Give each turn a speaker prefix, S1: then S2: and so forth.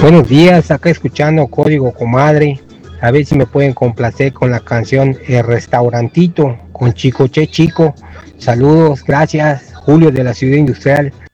S1: Buenos días, acá escuchando Código Comadre. A ver si me pueden complacer con la canción El Restaurantito con Chico Che Chico. Saludos, gracias. Julio de la Ciudad Industrial.